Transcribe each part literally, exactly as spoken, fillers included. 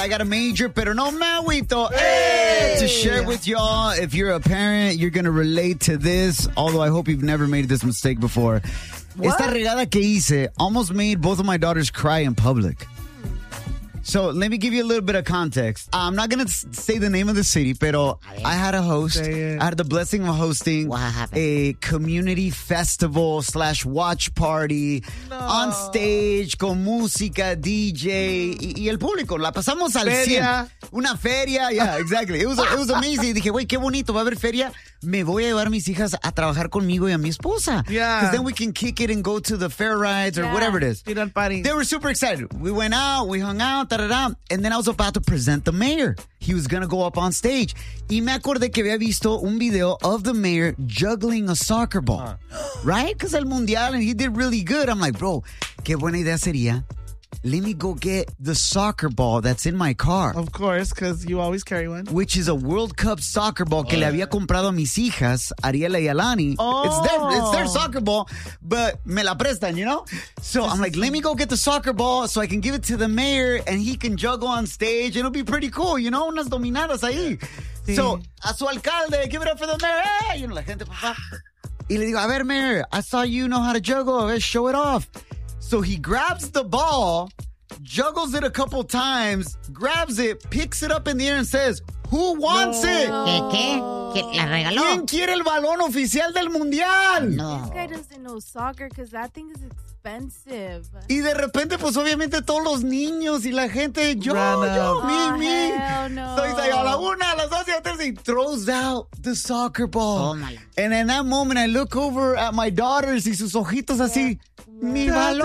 I got a major, pero no me agüito. Hey! To share with y'all, if you're a parent, you're going to relate to this, although I hope you've never made this mistake before. What? Esta regada que hice almost made both of my daughters cry in public. So let me give you a little bit of context. I'm not going to say the name of the city, pero I had a host. I had the blessing of hosting a community festival slash watch party no. on stage con música, D J y, y el público. La pasamos al feria. cien. Una feria, yeah, exactly. It was, it was amazing. Dije, güey, qué bonito, va a haber feria. Me voy a llevar a mis hijas a trabajar conmigo y a mi esposa. Yeah. Because then we can kick it and go to the fair rides or yeah. whatever it is. Party. They were super excited. We went out, we hung out, da, da, da, and then I was about to present the mayor. He was going to go up on stage. Y me acordé que había visto un video of the mayor juggling a soccer ball. Uh. Right? Because el mundial, and he did really good. I'm like, bro, qué buena idea sería. Let me go get the soccer ball that's in my car. Of course, because you always carry one. Which is a World Cup soccer ball que oh. le había comprado a mis hijas, Ariela y Alani. Oh. It's their, it's their soccer ball, but me la prestan, you know? So I'm like, let me go get the soccer ball so I can give it to the mayor and he can juggle on stage. It'll be pretty cool, you know? Unas dominadas ahí. Sí. So, a su alcalde, give it up for the mayor. Hey! You know, la gente, papá. Y le digo, a ver, mayor, I saw you know how to juggle. Let's show it off. So he grabs the ball, juggles it a couple times, grabs it, picks it up in the air and says, who wants no. it? ¿Qué, qué? ¿Qué la regaló? ¿Quién quiere el balón oficial del mundial? No. This guy doesn't know soccer because that thing is expensive. Y de repente, pues obviamente todos los niños y la gente, yo, Run yo, up. me, oh, me. Hell no. So he's like, a la una, a las dos y a las tres, he throws out the soccer ball. Tómala. And in that moment, I look over at my daughters y sus ojitos así, mi balón.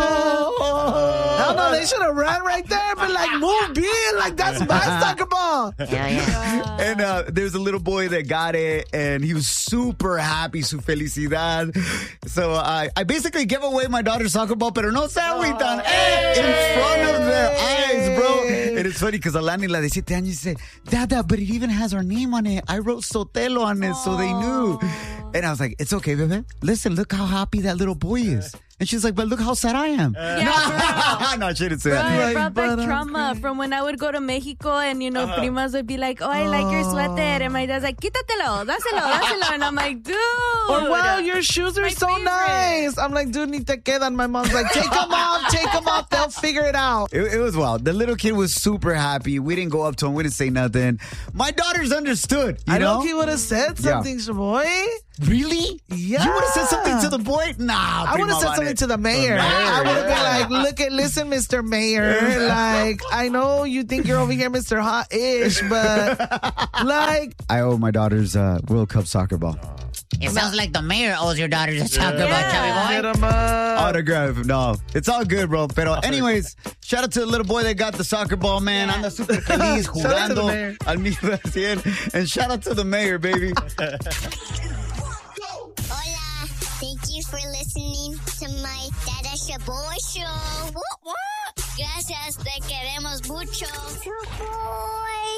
Hell no, they should have ran right there, but like, move, be like, that's my soccer ball. Yeah, yeah. And uh, there's a little boy that got it, and he was super happy, su felicidad. So I, I basically gave away my daughter's soccer ball, pero no se agüitan. Hey, in front of their eyes, bro. And it's funny because Alani, la de siete años, said, Dada, but it even has our name on it. I wrote Sotelo on it, so they knew. And I was like, it's okay, baby. Listen, look how happy that little boy is. And she's like, but look how sad I am. Yeah, no, I shouldn't say bro, that. it brought back trauma from when I would go to Mexico and, you know, uh-huh. primas would be like, oh, I like your sweater. And my dad's like, quítatelo, dáselo, dáselo. And I'm like, dude. Or, wow, your shoes are so favorite. nice. I'm like, dude, ni te quedan. My mom's like, take them off, take them off. They'll figure it out. It, it was wild. The little kid was super happy. We didn't go up to him. We didn't say nothing. My daughters understood, you I know? know he would have said something, yeah. boy. Really? Yeah. You would have said something to the boy? Nah. I would have said something to the mayor. I would have been like, look at, listen, Mister Mayor. Like, I know you think you're over here, Mister Hot-ish, but like. I owe my daughter's uh, World Cup soccer ball. It sounds like the mayor owes your daughter a soccer ball, yeah. chubby boy. Autograph. No, it's all good, bro. Pero anyways, shout out to the little boy that got the soccer ball, man. Anda super feliz jugando al mismo cien. And shout out to the mayor, baby. Hola, thank you for listening to my Dada Shaboy show. What, what? Gracias, te queremos mucho. Shaboy.